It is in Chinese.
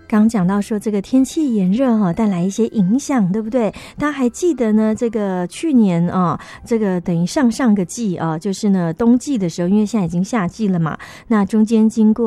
刚讲到说这个天气炎热带来一些影响，对不对？大家还记得呢，这个去年这个等于上个季就是呢冬季的时候，因为现在已经夏季了嘛，那中间经过